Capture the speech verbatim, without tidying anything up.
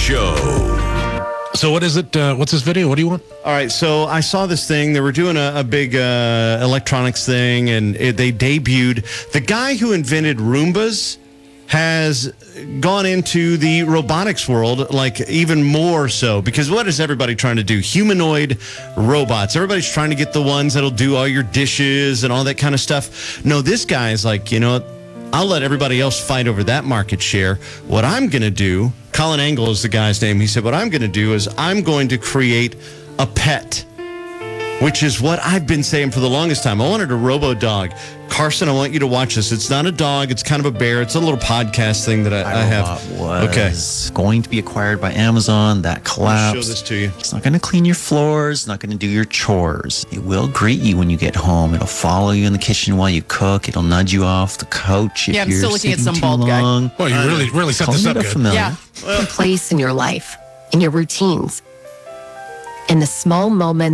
Show. So what is it? Uh, what's this video? What do you want? All right, so I saw this thing. They were doing a, a big uh, electronics thing, and it, they debuted. The guy who invented Roombas has gone into the robotics world, like even more so, because what is everybody trying to do? Humanoid robots. Everybody's trying to get the ones that'll do all your dishes and all that kind of stuff. No, this guy is like, you know, I'll let everybody else fight over that market share. What I'm going to do, Colin Angle is the guy's name. He said, what I'm going to do is I'm going to create a pet, which is what I've been saying for the longest time. I wanted a robo-dog. Carson, I want you to watch this. It's not a dog. It's kind of a bear. It's a little podcast thing that I, I have. was Okay. going to be acquired by Amazon. That collapsed. Show this to you. It's not going to clean your floors. It's not going to do your chores. It will greet you when you get home. It'll follow you in the kitchen while you cook. It'll nudge you off the couch if Yeah, I'm you're still looking at sleeping some too bald guy. long. Well, you really, really set Call this me up the good. familiar. Yeah. place in your life, in your routines, in the small moments.